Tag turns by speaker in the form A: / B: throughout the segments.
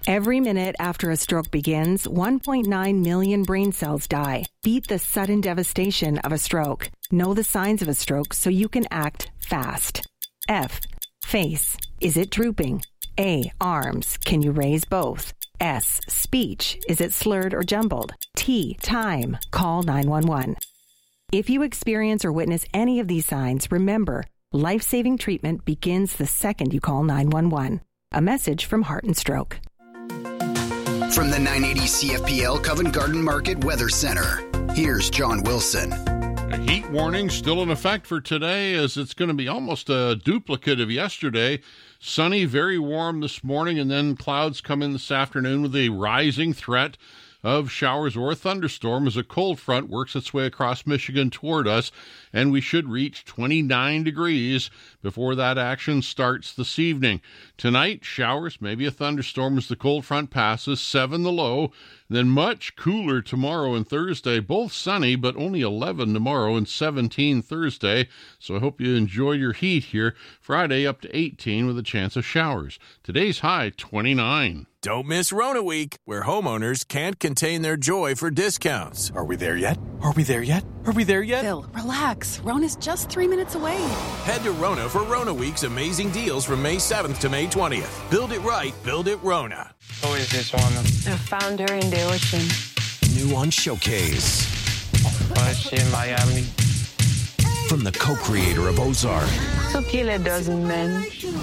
A: Every minute after a stroke begins, 1.9 million brain cells die. Beat the sudden devastation of a stroke. Know the signs of a stroke so you can act fast. F. Face. Is it drooping? A. Arms. Can you raise both? S. Speech. Is it slurred or jumbled? T. Time. Call 911. If you experience or witness any of these signs, remember, life-saving treatment begins the second you call 911. A message from Heart and Stroke.
B: From the 980 CFPL Covent Garden Market Weather Center, here's John Wilson.
C: A heat warning still in effect for today, as it's going to be almost a duplicate of yesterday. Sunny, very warm this morning, and then clouds come in this afternoon with a rising threat of showers or thunderstorm as a cold front works its way across Michigan toward us, and we should reach 29 degrees before that action starts this evening. Tonight, showers, maybe a thunderstorm as the cold front passes, 7 the low, then much cooler tomorrow and Thursday, both sunny, but only 11 tomorrow and 17 Thursday, so I hope you enjoy your heat here. Friday up to 18 with a chance of showers. Today's high, 29.
D: Don't miss Rona Week, where homeowners can't contain their joy for discounts.
E: Are we there yet? Are we there yet? Are we there yet?
F: Bill, relax. Rona's just 3 minutes away.
D: Head to Rona for Rona Week's amazing deals from May 7th to May 20th. Build it right, build it Rona.
G: Who is this one?
H: I found her in the ocean.
I: New on Showcase.
G: Was she in Miami?
I: From the co-creator of Ozark.
H: So kill a dozen men.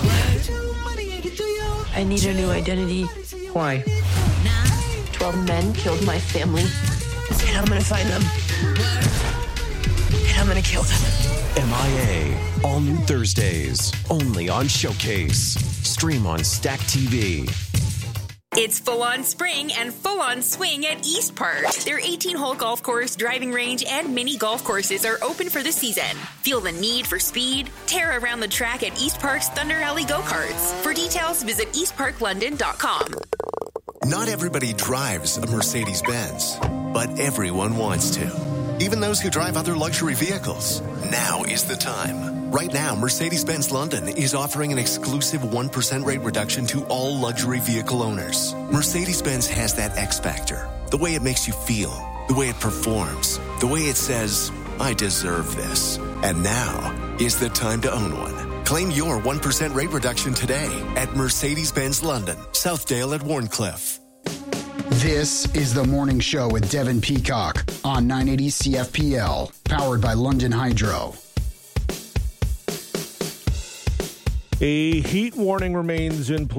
H: I need a new identity.
G: Why?
H: 12 men killed my family. And I'm gonna find them. And I'm gonna kill them.
I: MIA. All new Thursdays. Only on Showcase. Stream on Stack TV.
J: It's full-on spring and full-on swing at East Park. Their 18-hole golf course, driving range, and mini golf courses are open for the season. Feel the need for speed? Tear around the track at East Park's Thunder Alley Go-Karts. For details, visit eastparklondon.com.
K: Not everybody drives a Mercedes-Benz, but everyone wants to. Even those who drive other luxury vehicles. Now is the time. Right now, Mercedes-Benz London is offering an exclusive 1% rate reduction to all luxury vehicle owners. Mercedes-Benz has that X factor. The way it makes you feel, the way it performs, the way it says, I deserve this. And now is the time to own one. Claim your 1% rate reduction today at Mercedes-Benz London, Southdale at Warncliffe.
L: This is The Morning Show with Devin Peacock on 980 CFPL, powered by London Hydro.
M: A heat warning remains in place.